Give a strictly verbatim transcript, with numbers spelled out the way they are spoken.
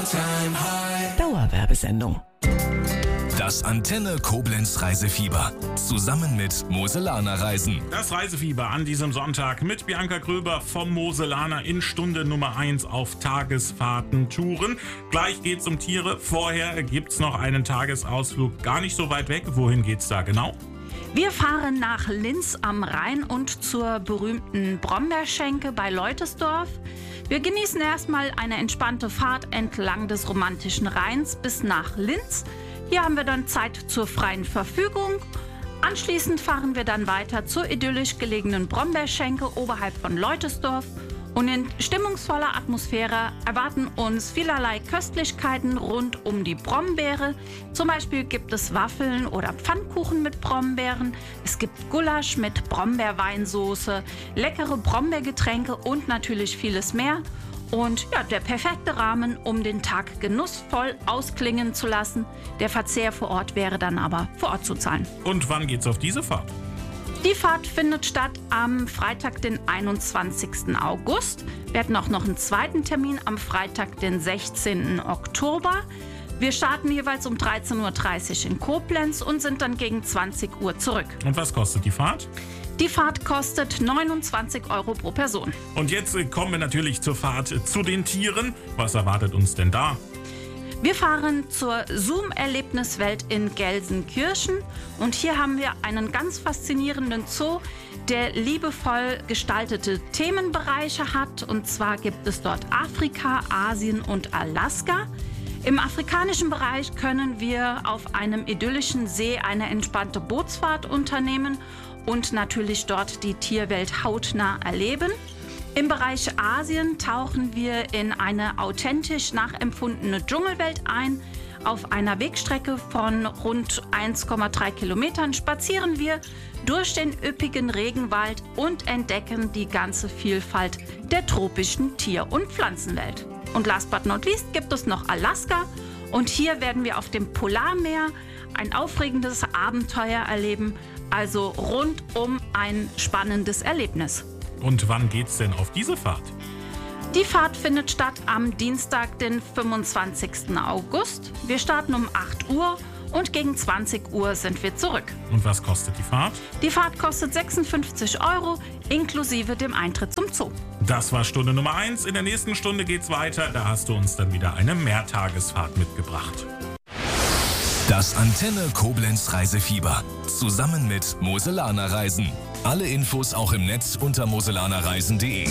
Dauerwerbesendung. Das Antenne Koblenz Reisefieber. Zusammen mit Moselaner Reisen. Das Reisefieber an diesem Sonntag mit Bianca Gröber vom Moselaner in Stunde Nummer eins auf Tagesfahrten, Touren. Gleich geht's um Tiere. Vorher gibt's noch einen Tagesausflug gar nicht so weit weg. Wohin geht's da genau? Wir fahren nach Linz am Rhein und zur berühmten Brombeerschenke bei Leutesdorf. Wir genießen erstmal eine entspannte Fahrt entlang des romantischen Rheins bis nach Linz. Hier haben wir dann Zeit zur freien Verfügung. Anschließend fahren wir dann weiter zur idyllisch gelegenen Brombeerschenke oberhalb von Leutesdorf. Und in stimmungsvoller Atmosphäre erwarten uns vielerlei Köstlichkeiten rund um die Brombeere. Zum Beispiel gibt es Waffeln oder Pfannkuchen mit Brombeeren. Es gibt Gulasch mit Brombeerweinsoße, leckere Brombeergetränke und natürlich vieles mehr. Und ja, der perfekte Rahmen, um den Tag genussvoll ausklingen zu lassen. Der Verzehr vor Ort wäre dann aber vor Ort zu zahlen. Und wann geht's auf diese Fahrt? Die Fahrt findet statt am Freitag, den einundzwanzigsten August. Wir hatten auch noch einen zweiten Termin am Freitag, den sechzehnten Oktober. Wir starten jeweils um dreizehn Uhr dreißig in Koblenz und sind dann gegen zwanzig Uhr zurück. Und was kostet die Fahrt? Die Fahrt kostet neunundzwanzig Euro pro Person. Und jetzt kommen wir natürlich zur Fahrt zu den Tieren. Was erwartet uns denn da? Wir fahren zur Zoom-Erlebniswelt in Gelsenkirchen und hier haben wir einen ganz faszinierenden Zoo, der liebevoll gestaltete Themenbereiche hat. Und zwar gibt es dort Afrika, Asien und Alaska. Im afrikanischen Bereich können wir auf einem idyllischen See eine entspannte Bootsfahrt unternehmen und natürlich dort die Tierwelt hautnah erleben. Im Bereich Asien tauchen wir in eine authentisch nachempfundene Dschungelwelt ein. Auf einer Wegstrecke von rund eins Komma drei Kilometern spazieren wir durch den üppigen Regenwald und entdecken die ganze Vielfalt der tropischen Tier- und Pflanzenwelt. Und last but not least gibt es noch Alaska. Und hier werden wir auf dem Polarmeer ein aufregendes Abenteuer erleben. Also rundum ein spannendes Erlebnis. Und wann geht's denn auf diese Fahrt? Die Fahrt findet statt am Dienstag, den fünfundzwanzigsten August. Wir starten um acht Uhr und gegen zwanzig Uhr sind wir zurück. Und was kostet die Fahrt? Die Fahrt kostet sechsundfünfzig Euro inklusive dem Eintritt zum Zoo. Das war Stunde Nummer eins. In der nächsten Stunde geht's weiter. Da hast du uns dann wieder eine Mehrtagesfahrt mitgebracht. Das Antenne Koblenz Reisefieber. Zusammen mit Moselaner Reisen. Alle Infos auch im Netz unter moselanerreisen punkt de.